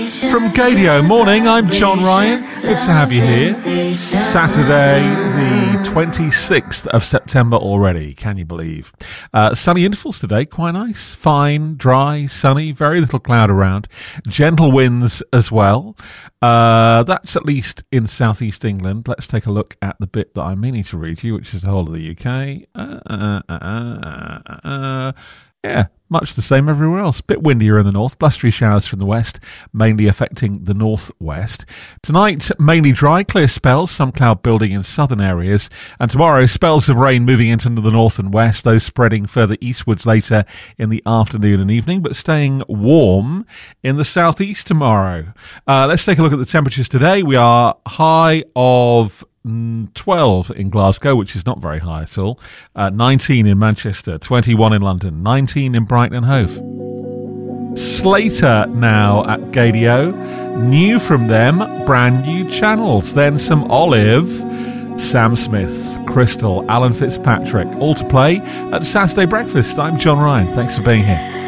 From Gadio Morning, I'm John Ryan. Good to have you here. Saturday, the 26th of September already. Can you believe? Sunny intervals today, quite nice. Fine, dry, sunny, very little cloud around. Gentle winds as well. That's at least in southeast England. Let's take a look at the bit that I'm meaning to read you, which is the whole of the UK. Yeah, much the same everywhere else. Bit windier in the north, blustery showers from the west, mainly affecting the northwest. Tonight, mainly dry, clear spells, some cloud building in southern areas. And tomorrow, spells of rain moving into the north and west, those spreading further eastwards later in the afternoon and evening, but staying warm in the southeast tomorrow. Let's take a look at the temperatures today. We are high of 12 in Glasgow, which is not very high at all, 19 in Manchester, 21 in London, 19 in Brighton and Hove. Slater now at Gadio, new from them, brand new channels, then some Olive, Sam Smith, Crystal, Alan Fitzpatrick, all to play at Saturday Breakfast. I'm John Ryan, thanks for being here.